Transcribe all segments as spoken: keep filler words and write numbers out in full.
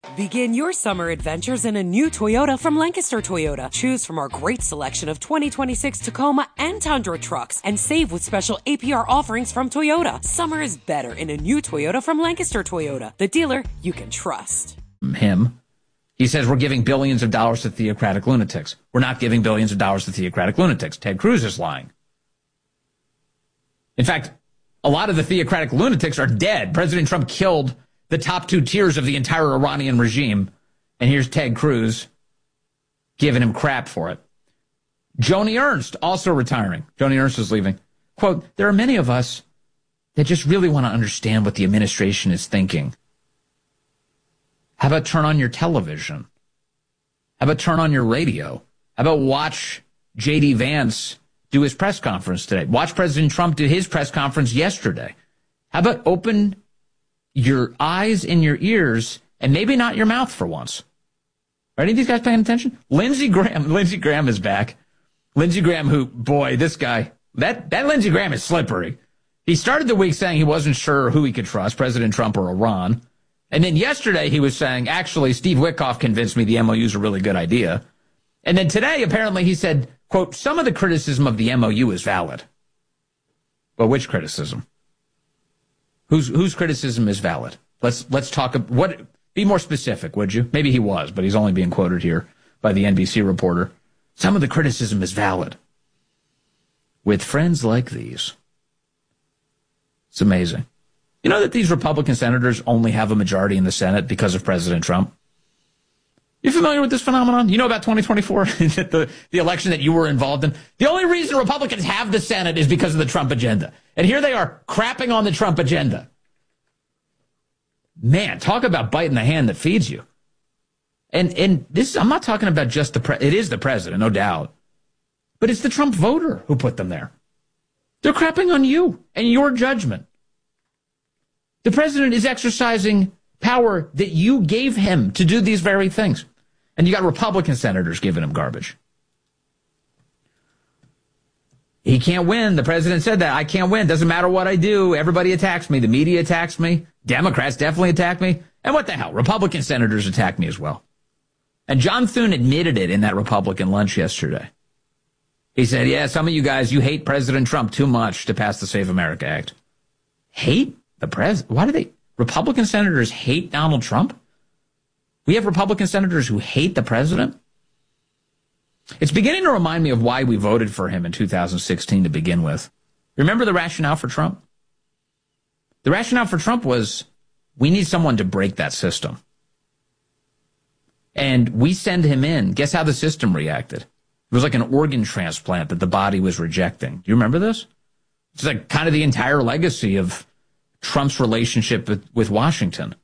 Begin your summer adventures in a new Toyota from Lancaster Toyota. Choose from our great selection of twenty twenty-six Tacoma and Tundra trucks and save with special A P R offerings from Toyota. Summer is better in a new Toyota from Lancaster Toyota, the dealer you can trust. Him. He says we're giving billions of dollars to theocratic lunatics. We're not giving billions of dollars to theocratic lunatics. Ted Cruz is lying. In fact, a lot of the theocratic lunatics are dead. President Trump killed the top two tiers of the entire Iranian regime. And here's Ted Cruz giving him crap for it. Joni Ernst also retiring. Joni Ernst is leaving. Quote, there are many of us that just really want to understand what the administration is thinking. How about turn on your television? How about turn on your radio? How about watch J D Vance do his press conference today? Watch President Trump do his press conference yesterday. How about open your eyes and your ears, and maybe not your mouth for once? Are any of these guys paying attention? Lindsey Graham. Lindsey Graham is back. Lindsey Graham, who, boy, this guy, that, that Lindsey Graham is slippery. He started the week saying he wasn't sure who he could trust, President Trump or Iran. And then yesterday he was saying, actually, Steve Witkoff convinced me the M O U is a really good idea. And then today, apparently, he said, quote, some of the criticism of the M O U is valid. But which criticism? Whose whose criticism is valid? Let's let's talk. What? Be more specific, would you? Maybe he was, but he's only being quoted here by the N B C reporter. Some of the criticism is valid. With friends like these, it's amazing. You know that these Republican senators only have a majority in the Senate because of President Trump? You familiar with this phenomenon? You know about twenty twenty-four, the, the election that you were involved in? The only reason Republicans have the Senate is because of the Trump agenda. And here they are crapping on the Trump agenda. Man, talk about biting the hand that feeds you. And and this, I'm not talking about just the pre- it is the president, no doubt. But it's the Trump voter who put them there. They're crapping on you and your judgment. The president is exercising power that you gave him to do these very things. And you got Republican senators giving him garbage. He can't win. The president said that. I can't win. Doesn't matter what I do. Everybody attacks me. The media attacks me. Democrats definitely attack me. And what the hell? Republican senators attack me as well. And John Thune admitted it in that Republican lunch yesterday. He said, yeah, some of you guys, you hate President Trump too much to pass the Save America Act. Hate the president? Why do they? Republican senators hate Donald Trump? We have Republican senators who hate the president? It's beginning to remind me of why we voted for him in two thousand sixteen to begin with. Remember the rationale for Trump? The rationale for Trump was we need someone to break that system. And we send him in. Guess how the system reacted? It was like an organ transplant that the body was rejecting. Do you remember this? It's like kind of the entire legacy of Trump's relationship with, with Washington.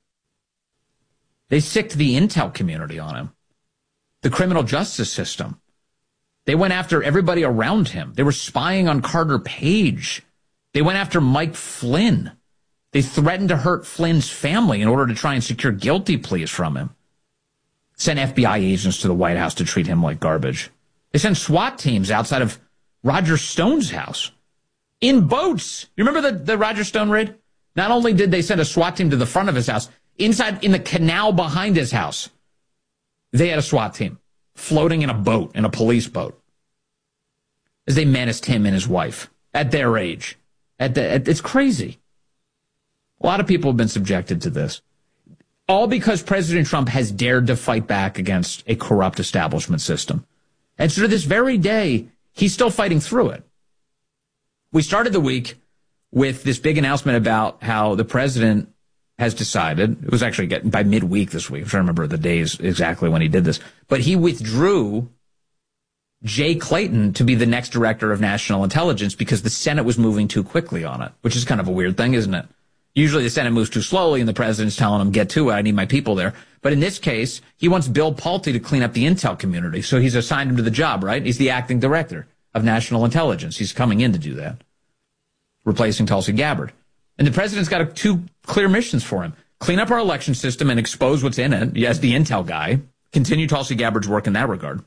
They sicked the intel community on him. The criminal justice system. They went after everybody around him. They were spying on Carter Page. They went after Mike Flynn. They threatened to hurt Flynn's family in order to try and secure guilty pleas from him. Sent F B I agents to the White House to treat him like garbage. They sent SWAT teams outside of Roger Stone's house in boats. You remember the, the Roger Stone raid? Not only did they send a SWAT team to the front of his house, inside in the canal behind his house, they had a SWAT team floating in a boat, in a police boat, as they menaced him and his wife at their age. At the, at, it's crazy. A lot of people have been subjected to this. All because President Trump has dared to fight back against a corrupt establishment system. And so to this very day, he's still fighting through it. We started the week with this big announcement about how the president has decided, it was actually getting by midweek this week, I'm trying to remember the days exactly when he did this, but he withdrew Jay Clayton to be the next director of national intelligence because the Senate was moving too quickly on it, which is kind of a weird thing, isn't it? Usually the Senate moves too slowly and the president's telling them, get to it, I need my people there. But in this case, he wants Bill Pulte to clean up the intel community. So he's assigned him to the job, right? He's the acting director of national intelligence. He's coming in to do that, replacing Tulsi Gabbard. And the president's got a, two clear missions for him. Clean up our election system and expose what's in it as the intel guy. Continue Tulsi Gabbard's work in that regard.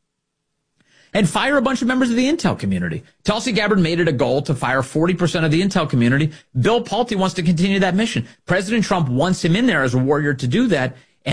And fire a bunch of members of the intel community. Tulsi Gabbard made it a goal to fire forty percent of the intel community. Bill Pulte wants to continue that mission. President Trump wants him in there as a warrior to do that.